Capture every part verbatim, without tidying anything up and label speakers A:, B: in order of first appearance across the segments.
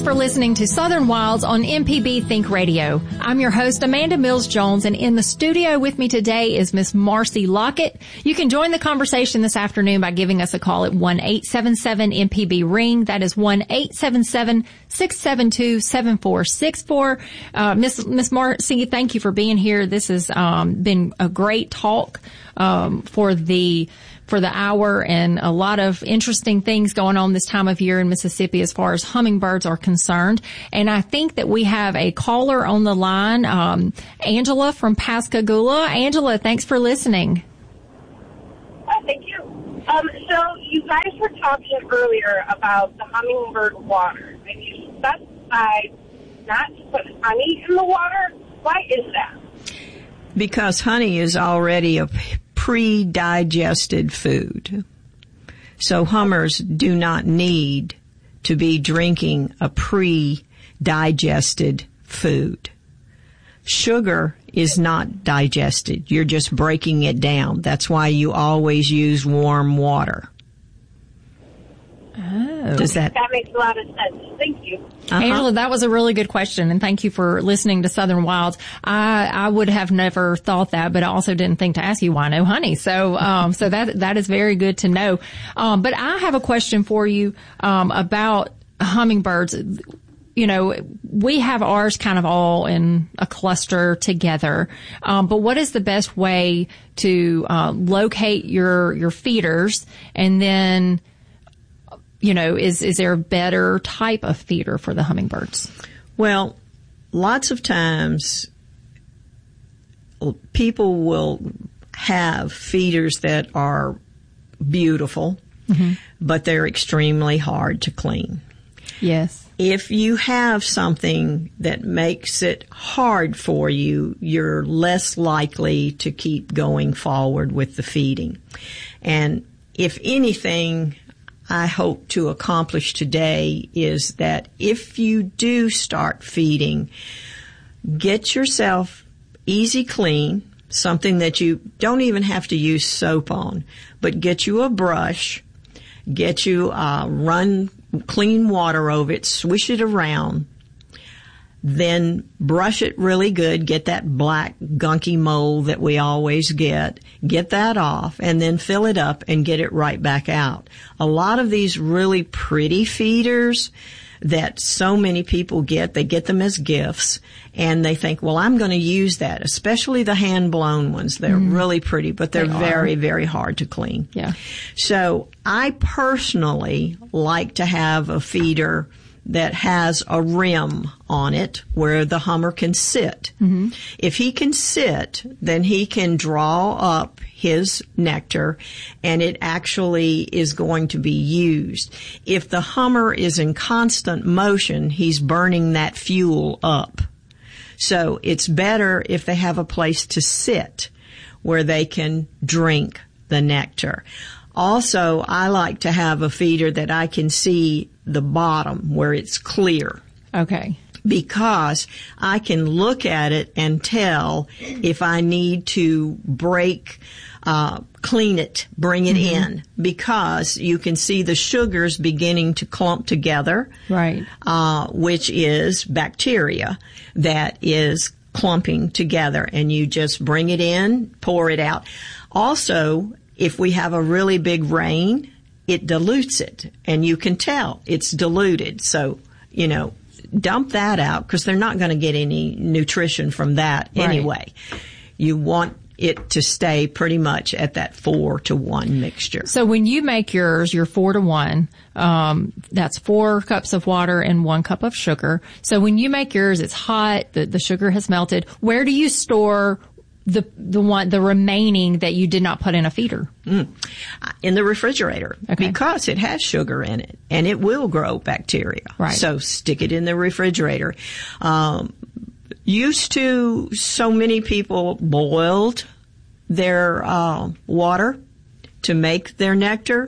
A: for listening to Southern Wilds on M P B Think Radio. I'm your host, Amanda Mills-Jones, and in the studio with me today is Miss Marcy Lockett. You can join the conversation this afternoon by giving us a call at one eight seven seven M P B ring. That is one eight seven seven six seven two seven four six four. Uh, Miss Miss Marcy, thank you for being here. This has um, been a great talk um, for the for the hour, and a lot of interesting things going on this time of year in Mississippi as far as hummingbirds are concerned. And I think that we have a caller on the line, um, Angela from Pascagoula. Angela, thanks for listening.
B: Oh, thank you. Um, so you guys were talking earlier about the hummingbird water, and you specified not to put honey in the water. Why is that?
C: Because honey is already a pre-digested food. So hummers do not need to be drinking a pre-digested food. Sugar is not digested. You're just breaking it down. That's why you always use warm water.
A: Oh.
C: Does that...
B: That makes a lot of sense. Thank you.
A: Uh-huh. Angela, that was a really good question, and thank you for listening to Southern Wilds. I, I would have never thought that, but I also didn't think to ask you why no honey. So, um, so that, that is very good to know. Um, but I have a question for you, um, about hummingbirds. You know, we have ours kind of all in a cluster together. Um, but what is the best way to, uh, locate your, your feeders, and then, you know, is, is there a better type of feeder for the hummingbirds?
C: Well, lots of times people will have feeders that are beautiful, mm-hmm. but they're extremely hard to clean.
A: Yes.
C: If you have something that makes it hard for you, you're less likely to keep going forward with the feeding. And if anything I hope to accomplish today is that if you do start feeding, get yourself easy clean, something that you don't even have to use soap on, but get you a brush, get you uh, run clean water over it, swish it around, then brush it really good, get that black gunky mold that we always get, get that off, and then fill it up and get it right back out. A lot of these really pretty feeders that so many people get, they get them as gifts, and they think, well, I'm going to use that, especially the hand-blown ones. They're mm. really pretty, but they're they very, very hard to clean.
A: Yeah.
C: So I personally like to have a feeder that has a rim on it where the hummer can sit. Mm-hmm. If he can sit, then he can draw up his nectar, and it actually is going to be used. If the hummer is in constant motion, he's burning that fuel up. So it's better if they have a place to sit where they can drink the nectar. Also, I like to have a feeder that I can see the bottom where it's clear.
A: Okay.
C: Because I can look at it and tell if I need to break, uh, clean it, bring it mm-hmm. in, because you can see the sugars beginning to clump together.
A: Right.
C: Uh, which is bacteria that is clumping together, and you just bring it in, pour it out. Also, if we have a really big rain, it dilutes it, and you can tell it's diluted. So, you know, dump that out, because they're not going to get any nutrition from that
A: right.
C: anyway. You want it to stay pretty much at that four to one mixture.
A: So when you make yours, your four to one, um, that's four cups of water and one cup of sugar. So when you make yours, it's hot, the, the sugar has melted. Where do you store the the one the remaining that you did not put in a feeder?
C: Mm. In the refrigerator,
A: okay.
C: because it has sugar in it, and it will grow bacteria.
A: Right.
C: So stick it in the refrigerator. Um, used to, so many people boiled their uh, water to make their nectar.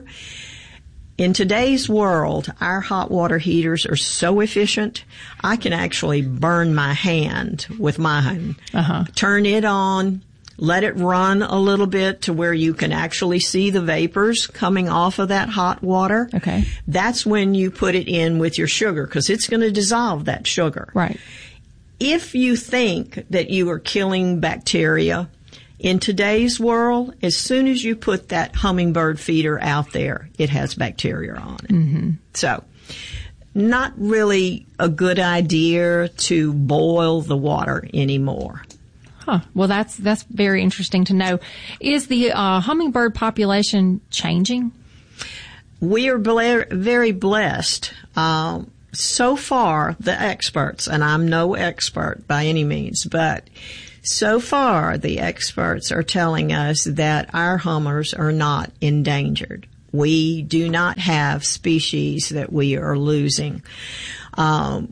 C: In today's world, our hot water heaters are so efficient, I can actually burn my hand with mine. Uh-huh. Turn it on, let it run a little bit to where you can actually see the vapors coming off of that hot water.
A: Okay.
C: That's when you put it in with your sugar, because it's going to dissolve that sugar.
A: Right.
C: If you think that you are killing bacteria, in today's world, as soon as you put that hummingbird feeder out there, it has bacteria on it.
A: Mm-hmm.
C: So, not really a good idea to boil the water anymore.
A: Huh. Well, that's that's very interesting to know. Is the uh, hummingbird population changing?
C: We are ble- very blessed. Um, so far, the experts, and I'm no expert by any means, but so far the experts are telling us that our hummers are not endangered. We do not have species that we are losing. Um,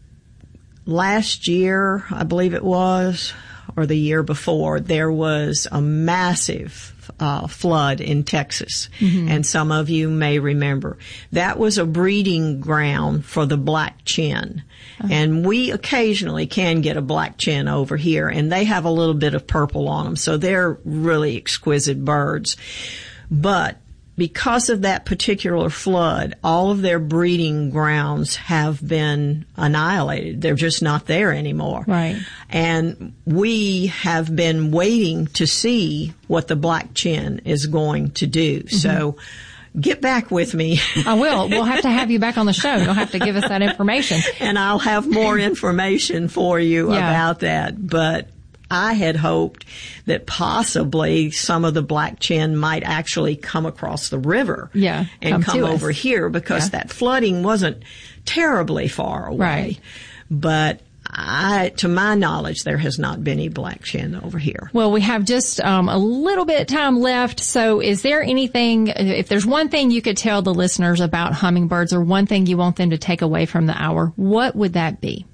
C: last year, I believe it was, or the year before, there was a massive uh, flood in Texas, mm-hmm. and some of you may remember. That was a breeding ground for the black chin, uh-huh. and we occasionally can get a black chin over here, and they have a little bit of purple on them, so they're really exquisite birds. But because of that particular flood, all of their breeding grounds have been annihilated. They're just not there anymore.
A: Right.
C: And we have been waiting to see what the black chin is going to do. Mm-hmm. So get back with me.
A: I will. We'll have to have you back on the show. You'll have to give us that information.
C: And I'll have more information for you yeah. about that. But I had hoped that possibly some of the black chin might actually come across the river
A: yeah,
C: and come, come over
A: us.
C: here, because yeah. that flooding wasn't terribly far away.
A: Right.
C: But I, to my knowledge, there has not been any black chin over here.
A: Well, we have just um, a little bit of time left. So is there anything, if there's one thing you could tell the listeners about hummingbirds, or one thing you want them to take away from the hour, what would that be?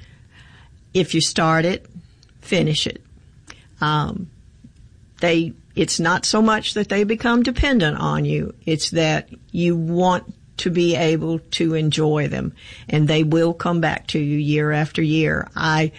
C: If you start it, finish it. Um, they, it's not so much that they become dependent on you. It's that you want to be able to enjoy them, and they will come back to you year after year. I,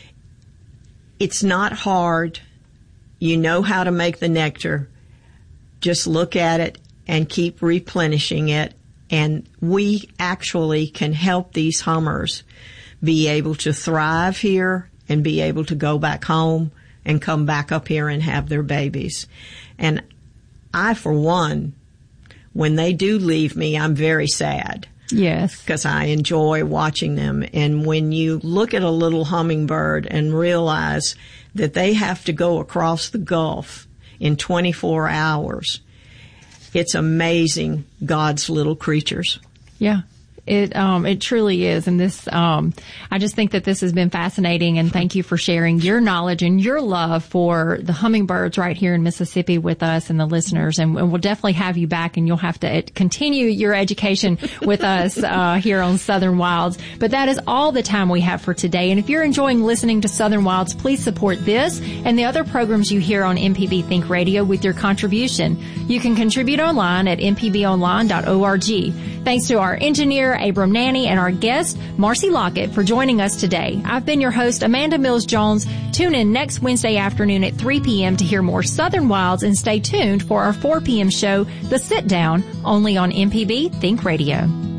C: it's not hard. You know how to make the nectar. Just look at it and keep replenishing it. And we actually can help these hummers be able to thrive here and be able to go back home and come back up here and have their babies. And I, for one, when they do leave me, I'm very sad.
A: Yes.
C: Because I enjoy watching them. And when you look at a little hummingbird and realize that they have to go across the Gulf in twenty-four hours, it's amazing, God's little creatures.
A: Yeah. It, um, it truly is. And this, um, I just think that this has been fascinating, and thank you for sharing your knowledge and your love for the hummingbirds right here in Mississippi with us and the listeners. And, and we'll definitely have you back, and you'll have to ed- continue your education with us, uh, here on Southern Wilds. But that is all the time we have for today. And if you're enjoying listening to Southern Wilds, please support this and the other programs you hear on M P B Think Radio with your contribution. You can contribute online at m p b online dot org. Thanks to our engineer, Abram Nanny, and our guest, Marcy Lockett, for joining us today. I've been your host, Amanda Mills Jones. Tune in next Wednesday afternoon at three p.m. to hear more Southern Wilds, and stay tuned for our four p.m. show, The Sit Down, only on M P B Think Radio.